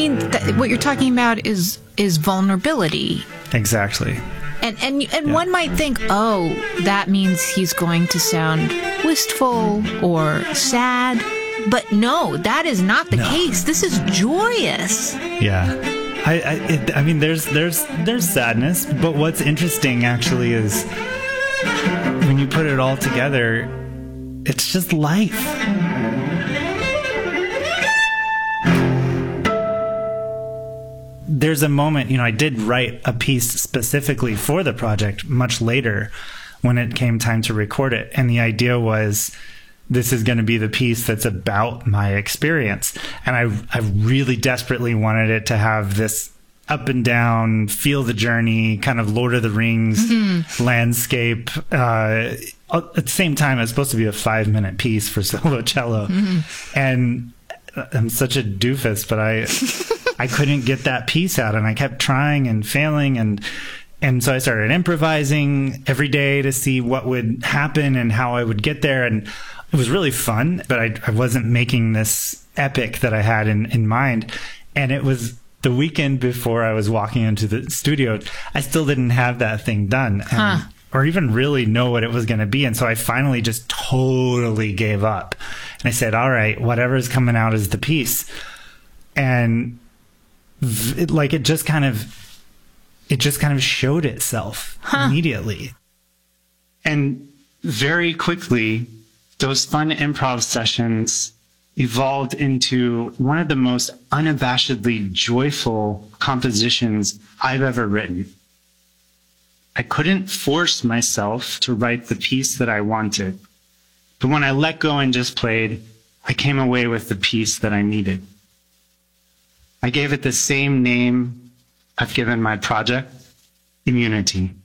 mean, what you're talking about is vulnerability. Exactly. And one might think, oh, that means he's going to sound wistful or sad. But no, that is not the case. This is joyous. Yeah. I mean, there's sadness, but what's interesting actually is when you put it all together, it's just life. There's a moment, I did write a piece specifically for the project much later when it came time to record it. And the idea was, this is going to be the piece that's about my experience. And I really desperately wanted it to have this up and down, feel the journey, kind of Lord of the Rings landscape. At the same time, it's supposed to be a 5-minute piece for solo cello. And I'm such a doofus, but I couldn't get that piece out, and I kept trying and failing, and so I started improvising every day to see what would happen and how I would get there. And it was really fun, but I wasn't making this epic that I had in mind. And it was the weekend before I was walking into the studio. I still didn't have that thing done or even really know what it was going to be. And so I finally just totally gave up. And I said, all right, whatever's coming out is the piece. And it just kind of showed itself immediately. And very quickly, those fun improv sessions evolved into one of the most unabashedly joyful compositions I've ever written. I couldn't force myself to write the piece that I wanted. But when I let go and just played, I came away with the piece that I needed. I gave it the same name I've given my project, Immunity.